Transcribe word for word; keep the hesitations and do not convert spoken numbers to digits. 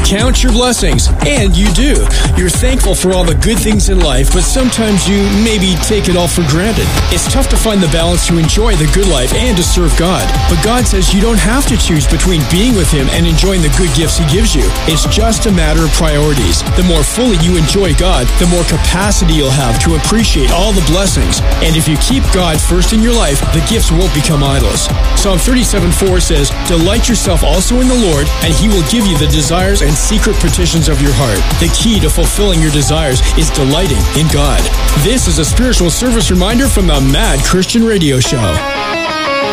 count your blessings, and you do. You're thankful for all the good things in life, but sometimes you maybe take it all for granted. It's tough to find the balance to enjoy the good life and to serve God. But God says you don't have to choose between being with Him and enjoying the good gifts He gives you. It's just a matter of priorities. The more fully you enjoy God, the more capacity you'll have to appreciate all the blessings. And if you keep God first in your life, the gifts won't become idols. Psalm thirty-seven four says, "Delight yourself also in the Lord, and He will give you the desires and secret petitions of your heart." The key to fulfilling your desires is delighting in God. This is a spiritual service reminder from the Mad Christian Radio Show.